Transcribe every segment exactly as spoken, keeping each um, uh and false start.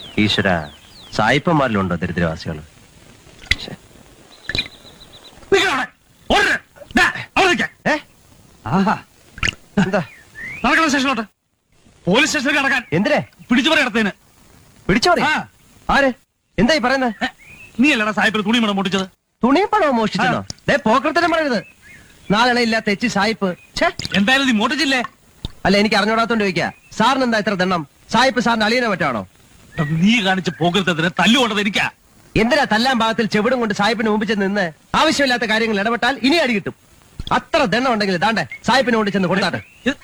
ഈശ്വര, സായിപ്പന്മാരിലുണ്ടോ ദരിദ്രവാസികൾ? സ്റ്റേഷനിലോട്ട്, പോലീസ് സ്റ്റേഷനിൽ കിടക്കാൻ. എന്തിനെ? പിടിച്ചു പറ ഇടത്തേന്. പിടിച്ചോ? ആര്? എന്തായി പറയുന്നത്? നീ അല്ലടാ സായിപ്പിൽ തുണി മണം പൊട്ടിച്ചത്? തുണിയപ്പണോ മോഷ്ടിച്ചതോ? പോക്കർത്തരം പറയരുത്. നാളെ ഇല്ലാത്ത എച്ച് സായിപ്പ്. എന്തായാലും നീ മോട്ടിച്ചില്ലേ? അല്ല, എനിക്ക് അറിഞ്ഞോടാത്തോണ്ട് ചോദിക്കാ. സാറിന് എന്താ ഇത്ര ദണ്ണം? സായിപ്പ് സാറിന് അളിയനെ പറ്റാണോ? നീ കാണിച്ച പോക്കർത്തത്തിന് തല്ലുകൊണ്ടത് എനിക്കാ. എന്തിനാ തല്ലാൻ ഭാഗത്തിൽ ചെവിടും കൊണ്ട് സായിപ്പിന് മുമ്പിൽ ചെന്ന് നിന്ന് ആവശ്യമില്ലാത്ത കാര്യങ്ങൾ ഇടപെട്ടാൽ ഇനി അടി കിട്ടും. അത്ര ദണ്ണം ഉണ്ടെങ്കിൽ ദാണ്ടെ സായിപ്പിന് കൊണ്ട് ചെന്ന് കൊടുത്താട്ടെ.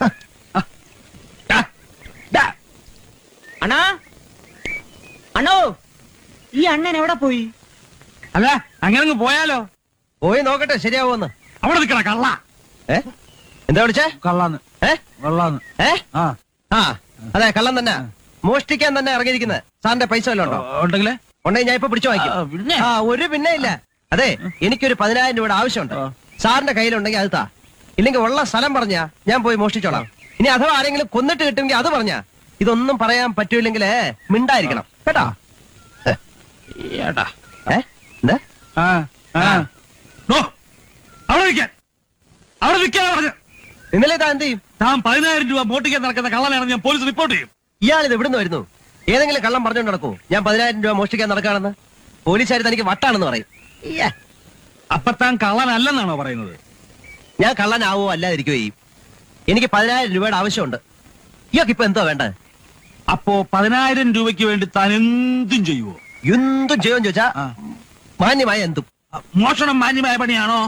അണ്ണാ, അണ്ണോ, ഈ അണ്ണൻ എവിടെ പോയി? അല്ല, അങ്ങനെ പോയാലോ? പോയി നോക്കട്ടെ ശരിയാവോന്ന്. അവിടെ നിൽക്കണ കള്ള. ഏ എന്താ വിളിച്ചേ? കള്ളാന്ന്. ഏ കള്ളാന്ന്. ഏ ആ ആ അതെ, കള്ളം തന്നെ. മോഷ്ടിക്കാൻ തന്നെ ഇറങ്ങിയിരിക്കുന്നത്. സാറിന്റെ പൈസ വല്ലതും ഉണ്ടോ? ഉണ്ടെങ്കിലേ ഉണ്ടെങ്കിൽ ഞാൻ ഇപ്പൊ പിടിച്ചു വാങ്ങിക്കും. ആ ഒരു പിന്നെ ഇല്ല. അതെ, എനിക്കൊരു പതിനായിരം രൂപയുടെ ആവശ്യമുണ്ട്. സാറിന്റെ കയ്യിലുണ്ടെങ്കിൽ അത് താ. ഇല്ലെങ്കിൽ ഉള്ള സ്ഥലം പറഞ്ഞാ ഞാൻ പോയി മോഷ്ടിച്ചോളാം. ഇനി അഥവാ ആരെങ്കിലും കൊന്നിട്ട് കിട്ടുമെങ്കിൽ അത് പറഞ്ഞാ. ഇതൊന്നും പറയാൻ പറ്റൂല്ലെങ്കിൽ മിണ്ടായിരിക്കണം കേട്ടാ. ഏ എന്താ? അവിടെ നിൽക്കാനാ പറഞ്ഞു. ഇന്നലെ താൻ എന്ത് ചെയ്യും? താൻ പതിനായിരം രൂപ മോട്ടിക്കാൻ നടക്കുന്ന കള്ളനാണെന്ന് ഞാൻ പോലീസ് റിപ്പോർട്ട് ചെയ്യും. ഇയാളിത് എവിടുന്ന് വരുന്നു? ഏതെങ്കിലും കള്ളം പറഞ്ഞുകൊണ്ട് നടക്കൂ ഞാൻ പതിനായിരം രൂപ മോഷ്ടിക്കാൻ നടക്കാണെന്ന്? പോലീസുകാർ തനിക്ക് വട്ടാണെന്ന് പറയും. അപ്പൊ താൻ കള്ളനല്ലെന്നാണോ പറയുന്നത്? ഞാൻ കള്ളനാവോ അല്ലാതിരിക്കുകയോ ചെയ്യും. എനിക്ക് പതിനായിരം രൂപയുടെ ആവശ്യമുണ്ട്. ഇയാൾക്ക് ഇപ്പൊ എന്തോ വേണ്ടത്? അപ്പോ പതിനായിരം രൂപയ്ക്ക് വേണ്ടി താൻ എന്തും ചെയ്യുവോ? എന്തും ചെയ്യുമെന്ന് ചോദിച്ചാ മാന്യമായ എന്തും. മോഷണം മാന്യമായ പണിയാണോ?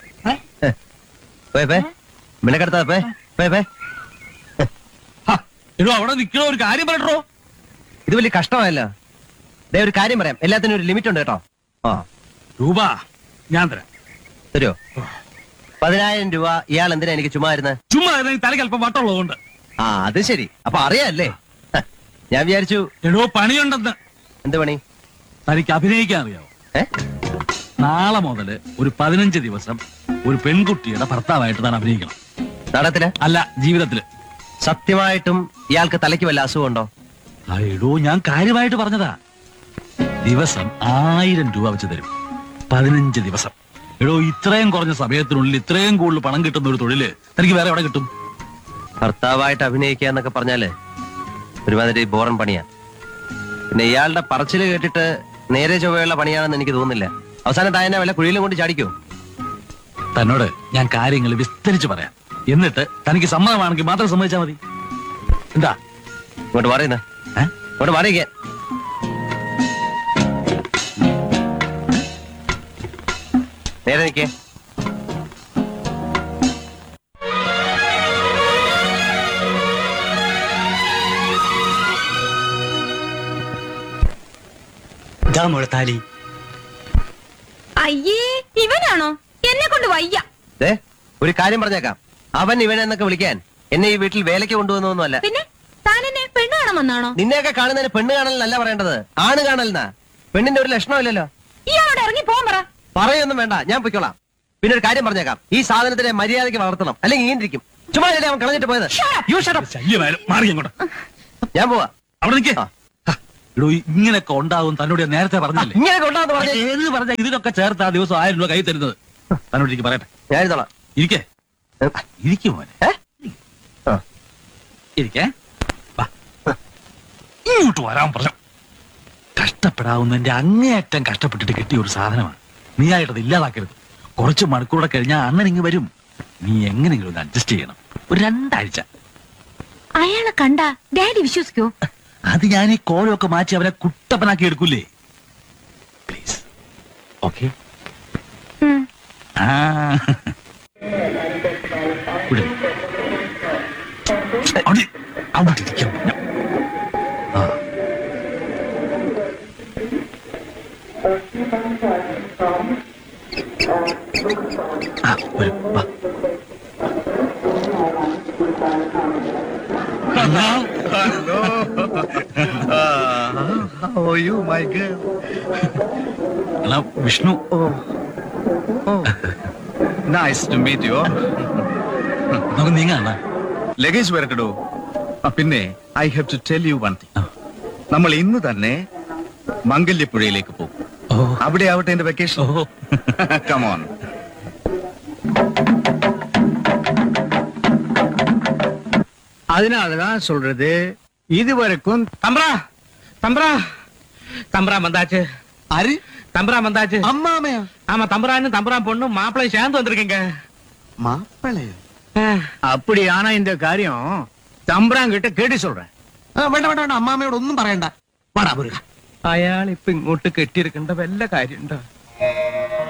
എടോ, അവിടെ നിൽക്കണോ? ഒരു കാര്യം പറയട്ടോ. ഇത് വലിയ കഷ്ടമായല്ലോ. ദേ ഒരു കാര്യം പറയാം, എല്ലാത്തിനും ഒരു ലിമിറ്റ് ഉണ്ട് കേട്ടോ. ആ രൂപ ഞാൻ തരാം. തരുമോ? പതിനായിരം രൂപ ഇയാൾ എന്തിനാ എനിക്ക് ചുമ്മാ ഇരുന്ന്? ചുമ്മാ തലക്ക് അല്പം വട്ടമുള്ളതുകൊണ്ട്. ആ അത് ശരി. അപ്പൊ അറിയാല്ലേ? ഞാൻ വിചാരിച്ചു എടോ പണിയുണ്ടെന്ന്. എന്ത് പണി? തനിക്ക് അഭിനയിക്കാൻ അറിയാവോ? ഏ നാളെ മുതല് ഒരു പതിനഞ്ച് ദിവസം ഒരു പെൺകുട്ടിയുടെ ഭർത്താവായിട്ട് താൻ അഭിനയിക്കണം. നാടകത്തില്? അല്ല, ജീവിതത്തില്. സത്യമായിട്ടും ഇയാൾക്ക് തലയ്ക്ക് വല്ല അസുഖമുണ്ടോ? ആ എടോ, ഞാൻ കാര്യമായിട്ട് പറഞ്ഞതാ. ദിവസം ആയിരം രൂപ വെച്ച് തരും, പതിനഞ്ച് ദിവസം. എടോ, ഇത്രയും കുറഞ്ഞ സമയത്തിനുള്ളിൽ ഇത്രയും കൂടുതൽ പണം കിട്ടുന്ന ഒരു തൊഴില് തനിക്ക് വേറെ എവിടെ കിട്ടും? ഭർത്താവായിട്ട് അഭിനയിക്കുക എന്നൊക്കെ പറഞ്ഞാല് ഒരുമാതിരി ബോറൻ പണിയാ. പിന്നെ ഇയാളുടെ പറച്ചില് കേട്ടിട്ട് നേരെ ചൊവ്വയുള്ള പണിയാണെന്ന് എനിക്ക് തോന്നുന്നില്ല. അവസാനം തായനെ വല്ല കുഴിയിലും കൊണ്ട് ചാടിക്കോ? തന്നോട് ഞാൻ കാര്യങ്ങൾ വിസ്തരിച്ച് പറയാം. എന്നിട്ട് തനിക്ക് സമ്മതമാണെങ്കിൽ മാത്രം സമ്മതിച്ചാൽ മതി. എന്താ ഇങ്ങോട്ട് പറയുന്നേ? ഇങ്ങോട്ട് മാറിയിക്കാൻ. നേരെ നിൽക്കേ. താലി. അയ്യേ, ഇവനാണോ? എന്നെ കൊണ്ട് വയ്യ. ഒരു കാര്യം പറഞ്ഞേക്കാം, അവൻ ഇവനെന്നൊക്കെ വിളിക്കാൻ എന്നെ ഈ വീട്ടിൽ വേലയ്ക്ക് കൊണ്ടുവന്നൊന്നുമല്ല. പിന്നെ താൻ എന്നെ പെണ്ണ് കാണാൻ വന്നാണോ? നിന്നെയൊക്കെ കാണുന്നതിന് പെണ്ണ് കാണലെന്നല്ല പറയേണ്ടത്, ആണ് കാണലെന്നാ. പെണ്ണിന്റെ ഒരു ലക്ഷണമില്ലല്ലോ. ഇയാളോട് ഇറങ്ങി പോകാൻ പറ. പറയൊന്നും വേണ്ട, ഞാൻ പൊയ്ക്കോളാം. പിന്നെ ഒരു കാര്യം പറഞ്ഞേക്കാം, ഈ സാധനത്തിനെ മര്യാദയ്ക്ക് വളർത്തണം, അല്ലെങ്കിൽ ഇങ്ങനെയിരിക്കും. ചുമ്മാ അവൻ കളഞ്ഞിട്ട് പോയത്. ഞാൻ പോവാ. അവിടെ നിൽക്കേ. ഇങ്ങനെയൊക്കെ ഉണ്ടാവും തന്നോട് നേരത്തെ പറഞ്ഞല്ലേ? ഇങ്ങനെയൊക്കെ ഉണ്ടാവുന്ന പറഞ്ഞ ഏത് പറഞ്ഞ ഇതിനൊക്കെ ചേർത്ത് ആ ദിവസം ആയിരം രൂപ കൈ തരുന്നത്. തന്നോട് എനിക്ക് പറയട്ടെ. ഞാൻ ഇരുന്നോളാം. ഇരിക്കേ. ഇരിക്കും മോനെ. ഇരിക്കേ. ഇങ്ങോട്ട് വരാൻ പറഞ്ഞു. കഷ്ടപ്പെടാവുന്നതിന്റെ അങ്ങേയറ്റം കഷ്ടപ്പെട്ടിട്ട് കിട്ടിയ ഒരു സാധനമാണ്. നീ ആയിട്ടത് ഇല്ലാതാക്കരുത്. കുറച്ച് മണിക്കൂടെ കഴിഞ്ഞാൽ അണ്ണൻ ഇങ്ങ് വരും. നീ എങ്ങനെയെങ്കിലും ഒന്ന് അഡ്ജസ്റ്റ് ചെയ്യണം. ഒരു രണ്ടാഴ്ച. അയാളെ കണ്ട ഡാഡി വിശ്വസിക്കോ? അത് ഞാൻ ഈ കോലമൊക്കെ മാറ്റി അവനെ കുട്ടപ്പനാക്കി എടുക്കൂലേ? പ്ലീസ്. ഓക്കെ. അവിടെ ഇരിക്കാൻ പറഞ്ഞു. ആ വരും. വാ. Hello. uh, how are you, my girl? Hello, Vishnu. Oh. Oh. Nice to meet you. നമുക്ക് നീങ്ങാണ്. Luggage വരക്കടോ. പിന്നെ I have to tell you one thing. നമ്മൾ ഇന്ന് തന്നെ മംഗല്യപ്പുഴയിലേക്ക് പോകും. അവിടെ ആവട്ടെ എന്റെ വെക്കേഷൻ. കമോൺ. அதனாலதான் சொல்றது இதுவரைக்கும் தம்பரா தம்பரா தம்பரா வந்தாச்சு. அரு தம்பரா வந்தாச்சு. அம்மாமையா ஆமா, தம்பரான்னு தம்பரா பொண்ணு மாப்பிள்ளை சேர்ந்து வந்திருக்கீங்க. மாப்பிள்ளையா? அப்படி ஆனா இந்த காரியம் തമ്പ്രാൻ കേട്ടി சொல்றேன். വേണ്ട വേണ്ട വേണ്ട അമ്മാമ്മയോട് ഒന്നും പറയണ്ട. വാടാ മുരുക. അയാൾ ഇപ്പൊ ഇങ്ങോട്ട് കെട്ടിയെടുക്കേണ്ട വല്ല കാര്യമുണ്ടോ?